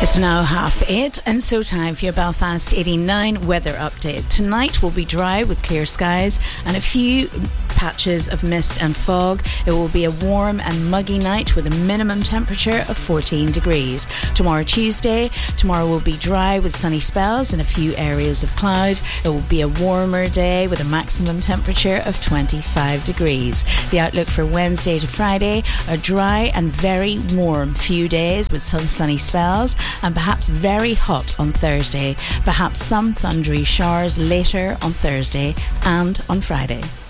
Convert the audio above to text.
It's now 8:30 and so time for your Belfast 89 weather update. Tonight will be dry with clear skies and a few patches of mist and fog. It will be a warm and muggy night with a minimum temperature of 14 degrees. Tomorrow Tuesday, will be dry with sunny spells and a few areas of cloud. It will be a warmer day with a maximum temperature of 25 degrees. The outlook for Wednesday to Friday are dry and very warm few days with some sunny spells and perhaps very hot on Thursday. Perhaps some thundery showers later on Thursday and on Friday.